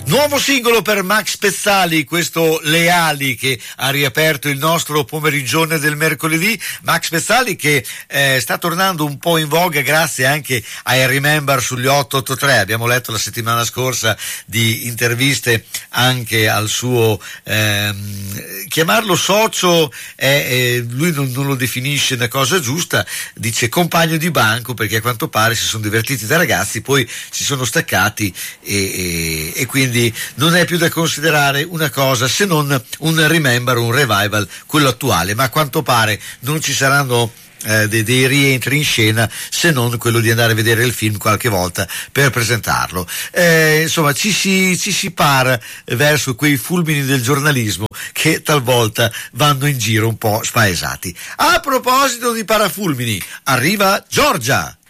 Nuovo singolo per Max Pezzali, questo Le ali, che ha riaperto il nostro pomeriggione del mercoledì. Max Pezzali che sta tornando un po' in voga grazie anche ai Remember sugli 883. Abbiamo letto la settimana scorsa di interviste anche al suo chiamarlo socio lui non lo definisce una cosa giusta, dice compagno di banco, perché a quanto pare si sono divertiti da ragazzi, poi si sono staccati e quindi non è più da considerare una cosa se non un remember, un revival, quello attuale, ma a quanto pare non ci saranno dei rientri in scena se non quello di andare a vedere il film qualche volta per presentarlo. Insomma ci si para verso quei fulmini del giornalismo che talvolta vanno in giro un po' spaesati. A proposito di parafulmini, arriva Giorgia.